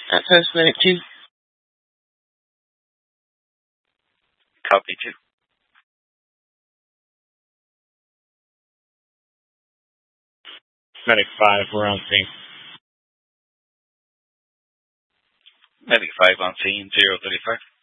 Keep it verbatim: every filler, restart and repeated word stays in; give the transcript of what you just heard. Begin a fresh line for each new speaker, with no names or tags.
Outpost Medic two.
Copy two.
Medic five, we're on scene.
Medic five on scene, zero thirty-five.